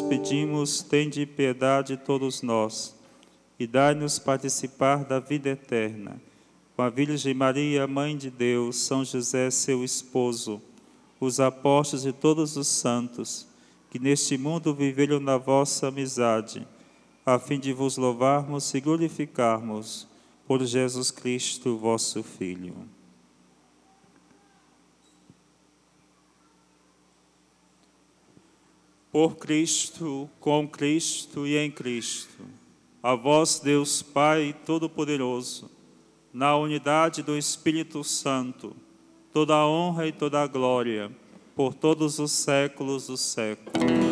pedimos, tende piedade de todos nós, e dai-nos participar da vida eterna. Com a Virgem Maria, Mãe de Deus, São José, seu esposo, os apóstolos e todos os santos, que neste mundo viveram na vossa amizade, a fim de vos louvarmos e glorificarmos, por Jesus Cristo, vosso Filho. Por Cristo, com Cristo e em Cristo, a vós, Deus Pai Todo-Poderoso, na unidade do Espírito Santo, toda a honra e toda a glória, por todos os séculos dos séculos.